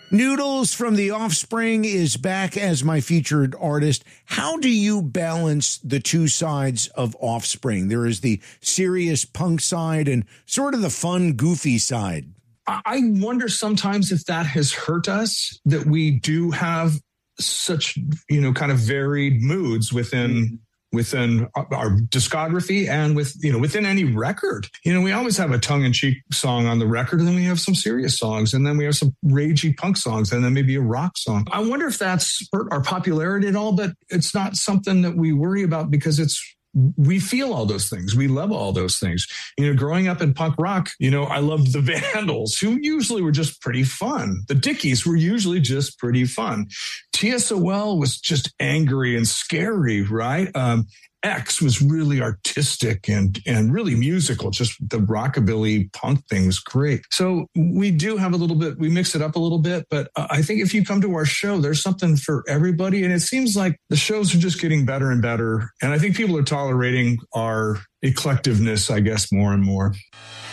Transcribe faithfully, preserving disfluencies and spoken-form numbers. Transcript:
Noodles from The Offspring is back as my featured artist. How do you balance the two sides of Offspring? There is the serious punk side and sort of the fun, goofy side. I wonder sometimes if that has hurt us, that we do have such, you know, kind of varied moods within mm-hmm. within our discography and with, you know, within any record. You know, we always have a tongue-in-cheek song on the record, and then we have some serious songs, and then we have some ragey punk songs, and then maybe a rock song. I wonder if that's hurt our popularity at all, but it's not something that we worry about because it's we feel all those things. We love all those things. You know, growing up in punk rock, you know, I loved the Vandals, who usually were just pretty fun. The Dickies were usually just pretty fun. T S O L was just angry and scary, right? Um, X was really artistic and and really musical. Just the rockabilly punk thing was great. So we do have a little bit, we mix it up a little bit, but I think if you come to our show, there's something for everybody. And it seems like the shows are just getting better and better. And I think people are tolerating our eclectiveness, I guess, more and more.